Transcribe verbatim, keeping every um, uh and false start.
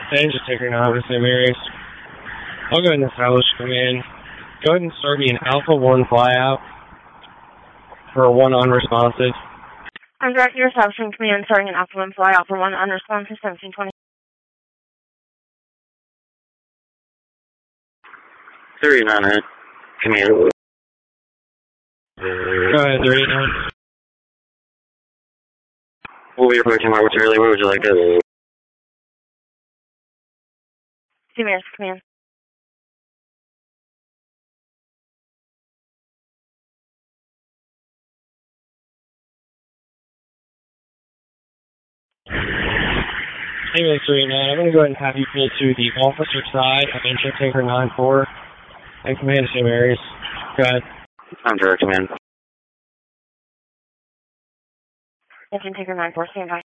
Engine taker nine with Saint Mary's. I'll go ahead and establish command. Go ahead and start me an Alpha one flyout for one unresponsive. I'm directing your establishing command, starting an Alpha one flyout for one unresponsive, seventeen twenty. three nine, command. Go ahead, three eight nine. We'll be approaching momentarily. Where would you like us? Saint Mary's command. Saint Mary's three eight nine. I'm going to go ahead and have you pull to the officer side of engine taker nine four and command Saint Mary's. Go ahead. I'm direct command. Engine taker nine four, stand by.